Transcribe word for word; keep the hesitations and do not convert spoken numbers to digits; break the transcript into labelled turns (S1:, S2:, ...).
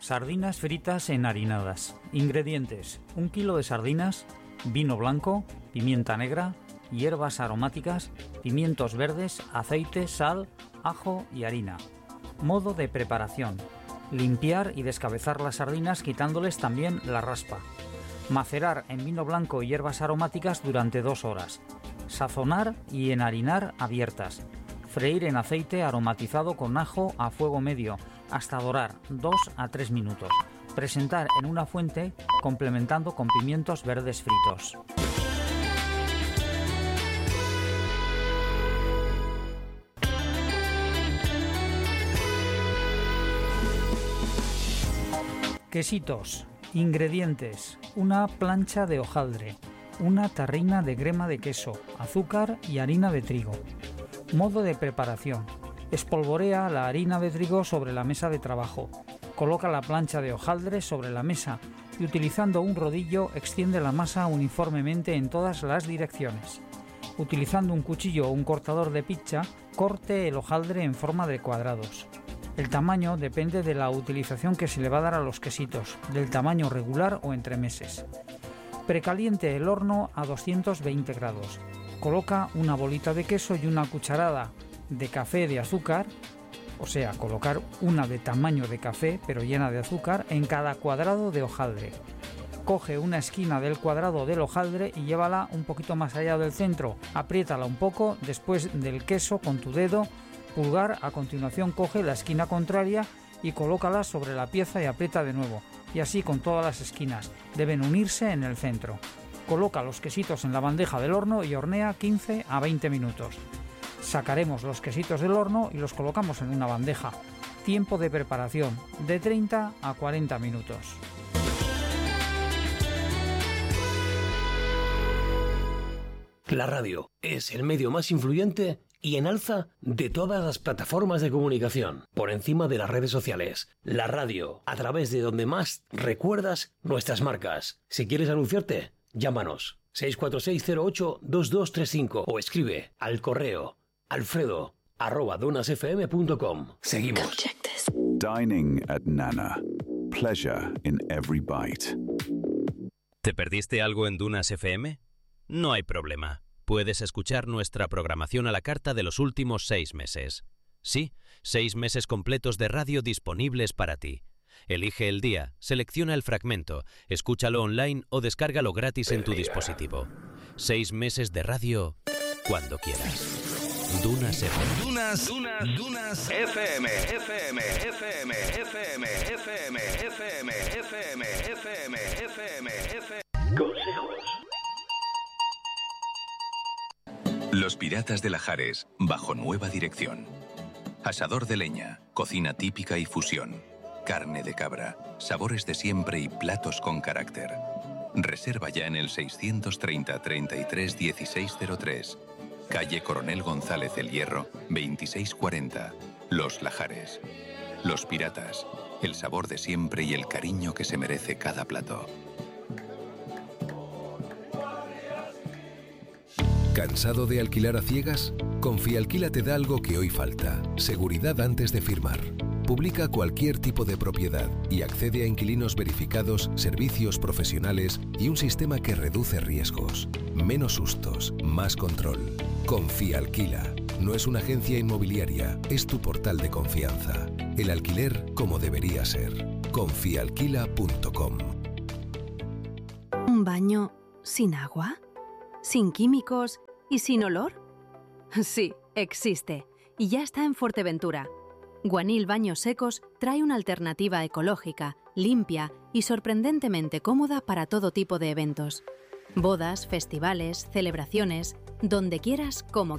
S1: Sardinas fritas enharinadas. Ingredientes: un kilo de sardinas, vino blanco, pimienta negra, hierbas aromáticas, pimientos verdes, aceite, sal, ajo y harina. Modo de preparación: limpiar y descabezar las sardinas quitándoles también la raspa. Macerar en vino blanco y hierbas aromáticas durante dos horas. Sazonar y enharinar abiertas. Freír en aceite aromatizado con ajo a fuego medio hasta dorar dos a tres minutos. Presentar en una fuente complementando con pimientos verdes fritos. Quesitos. Ingredientes: una plancha de hojaldre, una tarrina de crema de queso, azúcar y harina de trigo. Modo de preparación: espolvorea la harina de trigo sobre la mesa de trabajo, coloca la plancha de hojaldre sobre la mesa y utilizando un rodillo extiende la masa uniformemente en todas las direcciones. Utilizando un cuchillo o un cortador de pizza, corte el hojaldre en forma de cuadrados. El tamaño depende de la utilización que se le va a dar a los quesitos, del tamaño regular o entremeses. Precaliente el horno a doscientos veinte grados. Coloca una bolita de queso y una cucharada de café de azúcar, o sea, colocar una de tamaño de café pero llena de azúcar en cada cuadrado de hojaldre. Coge una esquina del cuadrado del hojaldre y llévala un poquito más allá del centro. Apriétala un poco después del queso con tu dedo pulgar. A continuación coge la esquina contraria y colócala sobre la pieza y aprieta de nuevo. Y así con todas las esquinas. Deben unirse en el centro. Coloca los quesitos en la bandeja del horno y hornea quince a veinte minutos. Sacaremos los quesitos del horno y los colocamos en una bandeja. Tiempo de preparación de treinta a cuarenta minutos.
S2: La radio es el medio más influyente y en alza de todas las plataformas de comunicación, por encima de las redes sociales. La radio, a través de donde más recuerdas nuestras marcas. Si quieres anunciarte, llámanos seis cuatro seis cero ocho dos dos tres cinco o escribe al correo alfredo arroba donasfm punto com. Seguimos.
S3: Dining at Nana. Pleasure in every bite.
S4: ¿Te perdiste algo en Dunas F M? No hay problema. Puedes escuchar nuestra programación a la carta de los últimos seis meses. Sí, seis meses completos de radio disponibles para ti. Elige el día, selecciona el fragmento, escúchalo online o descárgalo gratis en tu dispositivo. Seis meses de radio cuando quieras. Dunas F M.
S5: Dunas, Dunas, Dunas F M, F M, F M, F M, F M, F M, F M, F M, F M, F M.
S6: Consejos. Los Piratas de Lajares, bajo nueva dirección. Asador de leña, cocina típica y fusión. Carne de cabra, sabores de siempre y platos con carácter. Reserva ya en el seiscientos treinta, treinta y tres, dieciséis cero tres. Calle Coronel González El Hierro, veintiséis cuarenta. Los Lajares. Los Piratas, el sabor de siempre y el cariño que se merece cada plato.
S7: ¿Cansado de alquilar a ciegas? Confialquila te da algo que hoy falta: seguridad antes de firmar. Publica cualquier tipo de propiedad y accede a inquilinos verificados, servicios profesionales y un sistema que reduce riesgos. Menos sustos, más control. Confialquila. No es una agencia inmobiliaria, es tu portal de confianza. El alquiler como debería ser. confialquila punto com.
S8: ¿Un baño sin agua? ¿Sin químicos y sin olor? Sí, existe. Y ya está en Fuerteventura. Guanil Baños Secos trae una alternativa ecológica, limpia y sorprendentemente cómoda para todo tipo de eventos. Bodas, festivales, celebraciones, donde quieras, como